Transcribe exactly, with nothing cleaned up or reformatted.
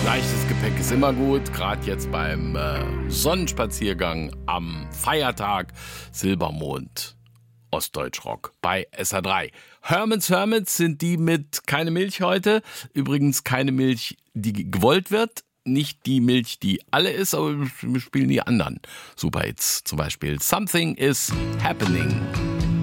Leichtes Gepäck ist immer gut, gerade jetzt beim äh, Sonnenspaziergang am Feiertag. Silbermond, Ostdeutschrock bei S H drei. Herman's Hermits sind die mit keine Milch heute. Übrigens keine Milch, die gewollt wird. Nicht die Milch, die alle ist, aber wir spielen die anderen Superhits. Zum Beispiel Something is Happening.